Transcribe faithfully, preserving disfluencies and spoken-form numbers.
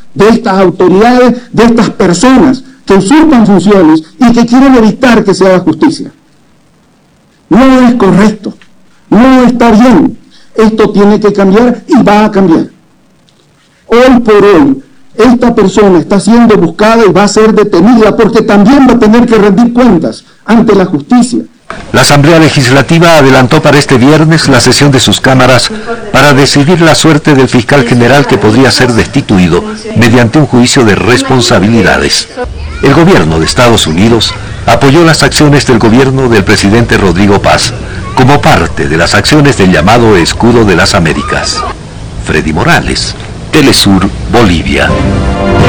de estas autoridades, de estas personas que usurpan funciones y que quieren evitar que se haga justicia. No es correcto, no está bien. Esto tiene que cambiar y va a cambiar. Hoy por hoy, esta persona está siendo buscada y va a ser detenida porque también va a tener que rendir cuentas ante la justicia. La Asamblea Legislativa adelantó para este viernes la sesión de sus cámaras para decidir la suerte del fiscal general que podría ser destituido mediante un juicio de responsabilidades. El gobierno de Estados Unidos apoyó las acciones del gobierno del presidente Rodrigo Paz como parte de las acciones del llamado Escudo de las Américas. Freddy Morales, Telesur, Bolivia.